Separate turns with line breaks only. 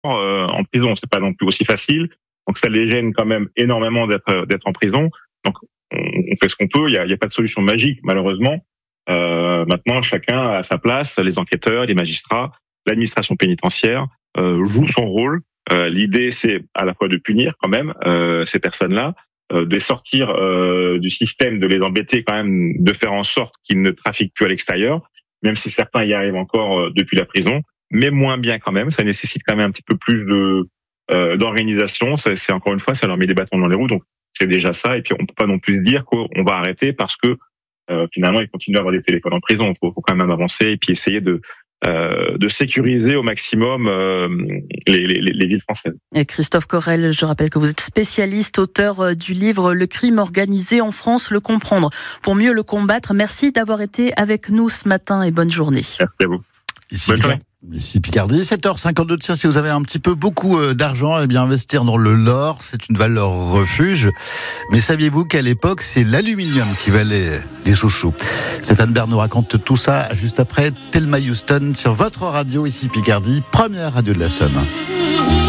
en prison. C'est pas non plus aussi facile. Donc ça les gêne quand même énormément d'être en prison. Donc on fait ce qu'on peut. Il y a pas de solution magique malheureusement. Maintenant chacun a sa place. Les enquêteurs, les magistrats, l'administration pénitentiaire joue son rôle. L'idée c'est à la fois de punir quand même ces personnes-là, de les sortir du système, de les embêter quand même, de faire en sorte qu'ils ne trafiquent plus à l'extérieur, même si certains y arrivent encore depuis la prison, mais moins bien quand même. Ça nécessite quand même un petit peu plus d'organisation. C'est encore une fois, ça leur met des bâtons dans les roues. Donc c'est déjà ça. Et puis on peut pas non plus se dire qu'on va arrêter parce que finalement ils continuent à avoir des téléphones en prison. Faut quand même avancer et puis essayer de sécuriser au maximum les villes françaises.
Et Christophe Correl, je rappelle que vous êtes spécialiste, auteur du livre Le crime organisé en France, le comprendre pour mieux le combattre. Merci d'avoir été avec nous ce matin et bonne journée.
Merci à vous.
Ici Picardie, 7h52. Tiens, si vous avez un petit peu beaucoup d'argent, eh bien investir dans le Lor, c'est une valeur refuge. Mais saviez-vous qu'à l'époque, c'est l'aluminium qui valait les sous-sous? Stéphane Bern nous raconte tout ça juste après Thelma Houston sur votre radio ici Picardie, première radio de la Somme.